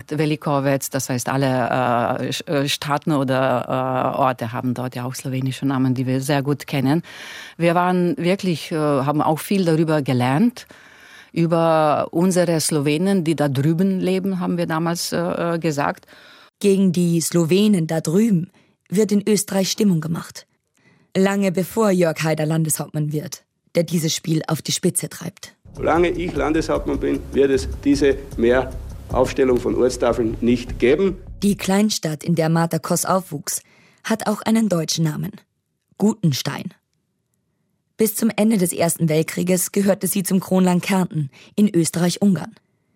Velikowec, das heißt alle Staaten oder Orte haben dort ja auch slowenische Namen, die wir sehr gut kennen. Wir waren wirklich, haben auch viel darüber gelernt, über unsere Slowenen, die da drüben leben, haben wir damals gesagt. Gegen die Slowenen da drüben wird in Österreich Stimmung gemacht. Lange bevor Jörg Haider Landeshauptmann wird, der dieses Spiel auf die Spitze treibt. Solange ich Landeshauptmann bin, wird es diese Mehraufstellung von Ortstafeln nicht geben. Die Kleinstadt, in der Martha Koss aufwuchs, hat auch einen deutschen Namen: Gutenstein. Bis zum Ende des Ersten Weltkrieges gehörte sie zum Kronland Kärnten in Österreich-Ungarn.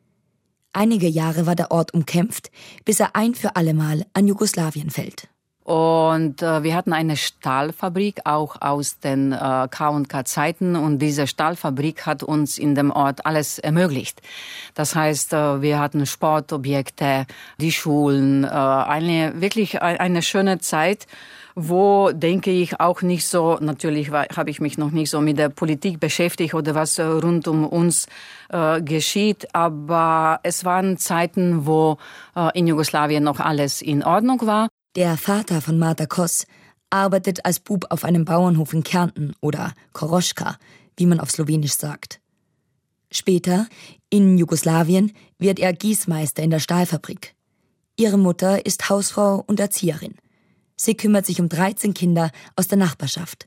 Einige Jahre war der Ort umkämpft, bis er ein für allemal an Jugoslawien fällt. Und wir hatten eine Stahlfabrik auch aus den K&K-Zeiten und diese Stahlfabrik hat uns in dem Ort alles ermöglicht. Das heißt, wir hatten Sportobjekte, die Schulen, wirklich eine schöne Zeit, wo, denke ich, auch nicht so, natürlich habe ich mich noch nicht so mit der Politik beschäftigt oder was rund um uns geschieht, aber es waren Zeiten, wo in Jugoslawien noch alles in Ordnung war. Der Vater von Martha Koss arbeitet als Bub auf einem Bauernhof in Kärnten oder Koroschka, wie man auf Slowenisch sagt. Später, in Jugoslawien, wird er Gießmeister in der Stahlfabrik. Ihre Mutter ist Hausfrau und Erzieherin. Sie kümmert sich um 13 Kinder aus der Nachbarschaft.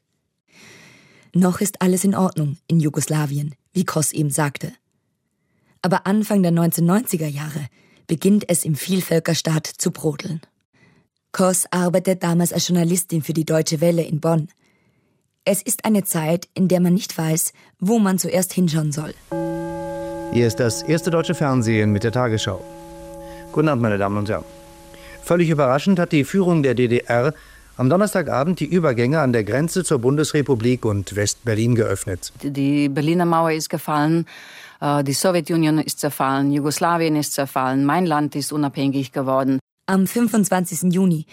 Noch ist alles in Ordnung in Jugoslawien, wie Koss eben sagte. Aber Anfang der 1990er Jahre beginnt es im Vielvölkerstaat zu brodeln. Koss arbeitet damals als Journalistin für die Deutsche Welle in Bonn. Es ist eine Zeit, in der man nicht weiß, wo man zuerst hinschauen soll. Hier ist das erste deutsche Fernsehen mit der Tagesschau. Guten Abend, meine Damen und Herren. Völlig überraschend hat die Führung der DDR am Donnerstagabend die Übergänge an der Grenze zur Bundesrepublik und West-Berlin geöffnet. Die Berliner Mauer ist gefallen, die Sowjetunion ist zerfallen, Jugoslawien ist zerfallen, mein Land ist unabhängig geworden. Am 25. Juni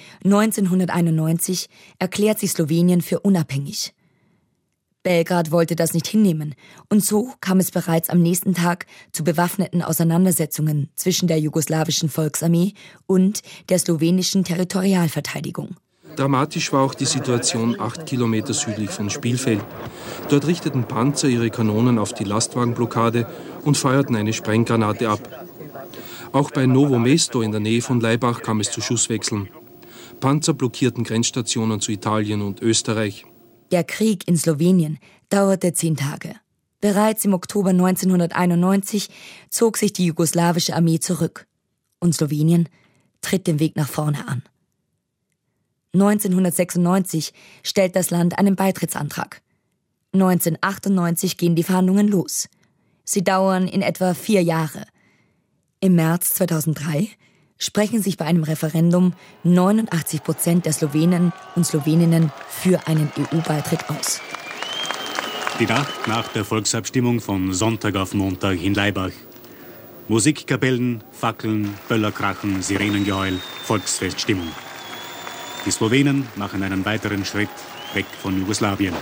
1991 erklärt sich Slowenien für unabhängig. Belgrad wollte das nicht hinnehmen und so kam es bereits am nächsten Tag zu bewaffneten Auseinandersetzungen zwischen der jugoslawischen Volksarmee und der slowenischen Territorialverteidigung. Dramatisch war auch die Situation 8 Kilometer südlich von Spielfeld. Dort richteten Panzer ihre Kanonen auf die Lastwagenblockade und feuerten eine Sprenggranate ab. Auch bei Novo Mesto in der Nähe von Laibach kam es zu Schusswechseln. Panzer blockierten Grenzstationen zu Italien und Österreich. Der Krieg in Slowenien dauerte 10 Tage. Bereits im Oktober 1991 zog sich die jugoslawische Armee zurück. Und Slowenien tritt den Weg nach vorne an. 1996 stellt das Land einen Beitrittsantrag. 1998 gehen die Verhandlungen los. Sie dauern in etwa 4 Jahre. Im März 2003 sprechen sich bei einem Referendum 89% der Slowenen und Sloweninnen für einen EU-Beitritt aus. Die Nacht nach der Volksabstimmung von Sonntag auf Montag in Laibach. Musikkapellen, Fackeln, Böllerkrachen, Sirenengeheul, Volksfeststimmung. Die Slowenen machen einen weiteren Schritt weg von Jugoslawien.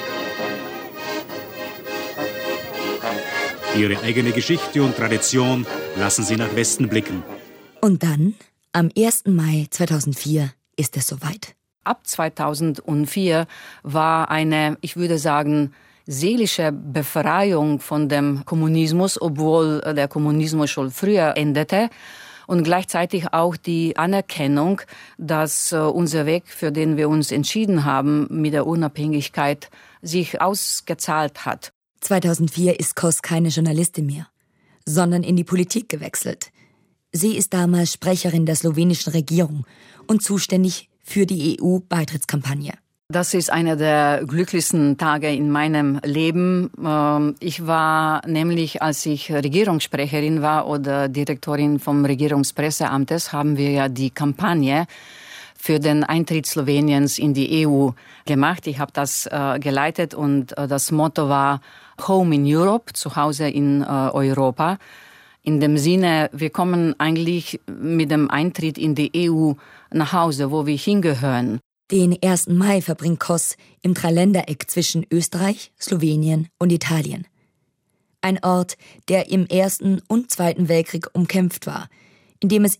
Ihre eigene Geschichte und Tradition lassen sie nach Westen blicken. Und dann, am 1. Mai 2004, ist es soweit. Ab 2004 war eine, ich würde sagen, seelische Befreiung von dem Kommunismus, obwohl der Kommunismus schon früher endete. Und gleichzeitig auch die Anerkennung, dass unser Weg, für den wir uns entschieden haben, mit der Unabhängigkeit sich ausgezahlt hat. 2004 ist Koss keine Journalistin mehr, sondern in die Politik gewechselt. Sie ist damals Sprecherin der slowenischen Regierung und zuständig für die EU-Beitrittskampagne. Das ist einer der glücklichsten Tage in meinem Leben. Ich war nämlich, als ich Regierungssprecherin war oder Direktorin vom Regierungspresseamtes, haben wir ja die Kampagne für den Eintritt Sloweniens in die EU gemacht. Ich habe das geleitet und das Motto war Home in Europe, zu Hause in Europa. In dem Sinne, wir kommen eigentlich mit dem Eintritt in die EU nach Hause, wo wir hingehören. Den 1. Mai verbringt Koss im Dreiländereck zwischen Österreich, Slowenien und Italien. Ein Ort, der im Ersten und Zweiten Weltkrieg umkämpft war, in dem es